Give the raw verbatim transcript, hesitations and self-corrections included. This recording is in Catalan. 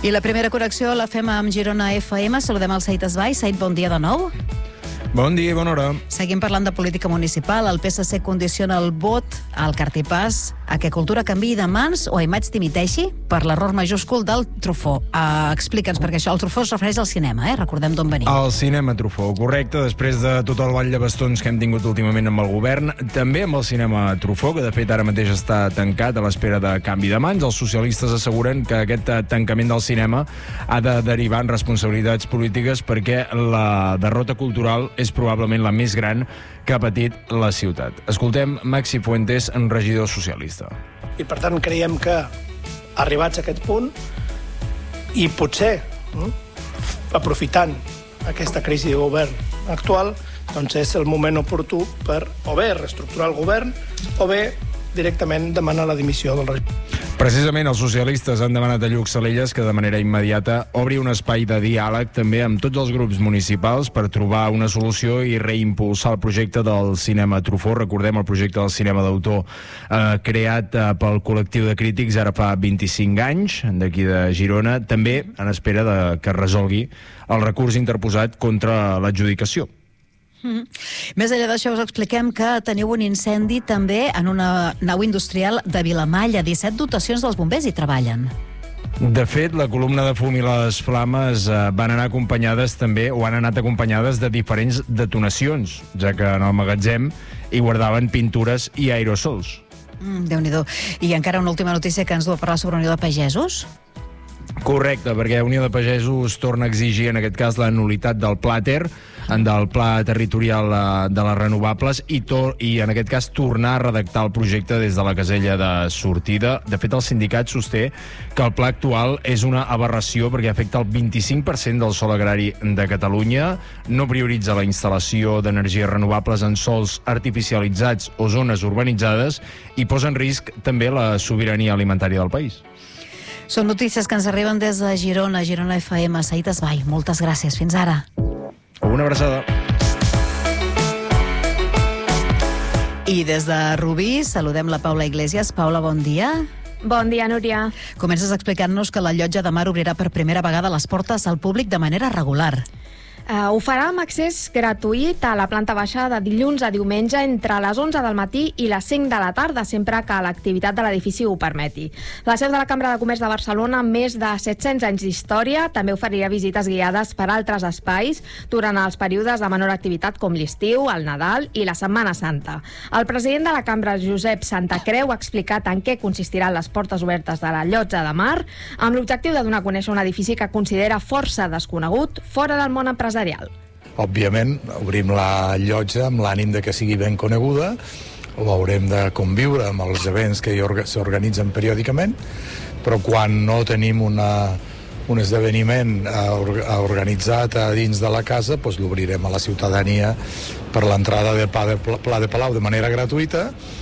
I la primera connexió la fem amb Girona F M. Saludem el Said Esbai. Said, bon dia de nou. Bon dia i bona hora. Seguim parlant de política municipal. El P S C condiciona el vot al cartipàs a que cultura canviï de mans o a imatge dimiteixi per l'error majúscul del Truffaut. Uh, Explica'ns, perquè això, el Truffaut es refereix al cinema, eh? Recordem d'on venim. El cinema Truffaut, correcte. Després de tot el ball de bastons que hem tingut últimament amb el govern, també amb el cinema Truffaut, que de fet ara mateix està tancat a l'espera de canvi de mans. Els socialistes asseguren que aquest tancament del cinema ha de derivar en responsabilitats polítiques perquè la derrota cultural és probablement la més gran que ha patit la ciutat. Escoltem Maxi Fuentes, en regidor socialista. I per tant creiem que arribats a aquest punt i potser eh, aprofitant aquesta crisi de govern actual, doncs és el moment oportú per o bé reestructurar el govern o bé directament demanar la dimissió del regidor. Precisament els socialistes han demanat a Lluc Salelles que de manera immediata obri un espai de diàleg també amb tots els grups municipals per trobar una solució i reimpulsar el projecte del cinema Truffaut. Recordem el projecte del cinema d'autor eh, creat eh, pel col·lectiu de crítics ara fa vint-i-cinc anys, d'aquí de Girona, també en espera de que resolgui el recurs interposat contra l'adjudicació. Mm. Més enllà d'això, us expliquem que teniu un incendi també en una nau industrial de Vilamalla. disset dotacions dels bombers hi treballen. De fet, la columna de fum i les flames eh, van anar acompanyades també, o han anat acompanyades de diferents detonacions, ja que en el magatzem hi guardaven pintures i aerosols. Mm, Déu-n'hi-do. I encara una última notícia que ens du a parlar sobre Unió de Pagesos. Correcte, perquè Unió de Pagesos torna a exigir, en aquest cas, la nul·litat del Pla Ter, del Pla Territorial de les Renovables, i, tor i en aquest cas tornar a redactar el projecte des de la casella de sortida. De fet, el sindicat sosté que el pla actual és una aberració perquè afecta el vint-i-cinc per cent del sòl agrari de Catalunya, no prioritza la instal·lació d'energies renovables en sòls artificialitzats o zones urbanitzades i posa en risc també la sobirania alimentària del país. Són notícies que ens arriben des de Girona, Girona F M. Said Esbai, moltes gràcies. Fins ara. Una abraçada. I des de Rubí saludem la Paula Iglesias. Paula, bon dia. Bon dia, Núria. Comences explicant-nos que la Llotja de Mar obrirà per primera vegada les portes al públic de manera regular. Uh, ho farà amb accés gratuït a la planta baixa de dilluns a diumenge entre les onze del matí i les cinc de la tarda, sempre que l'activitat de l'edifici ho permeti. La seu de la Cambra de Comerç de Barcelona, amb més de set-cents anys d'història, també oferirà visites guiades per altres espais durant els períodes de menor activitat com l'estiu, el Nadal i la Setmana Santa. El president de la Cambra, Josep Santacreu, ha explicat en què consistiran les portes obertes de la Llotja de Mar, amb l'objectiu de donar a conèixer un edifici que considera força desconegut fora del món empresarial. Òbviament, obrim la llotja amb l'ànim de que sigui ben coneguda, o haurem de conviure amb els events que s'organitzen periòdicament, però quan no tenim una, un esdeveniment organitzat a dins de la casa, doncs l'obrirem a la ciutadania per l'entrada de Pla de Palau de manera gratuïta